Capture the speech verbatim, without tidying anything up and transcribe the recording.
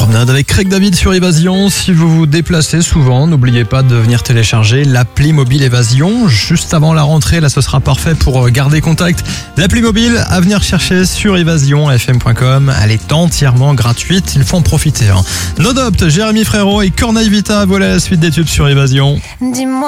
Node avec Craig David sur Évasion. Si vous vous déplacez souvent, n'oubliez pas de venir télécharger l'appli mobile Évasion. Juste avant la rentrée, là ce sera parfait pour garder contact. L'appli mobile à venir chercher sur évasion f m point com. Elle est entièrement gratuite, il faut en profiter. Hein. Nodopt, Jérémy Frérot et Corneille Vita, voilà la suite des tubes sur Évasion. Dis-moi.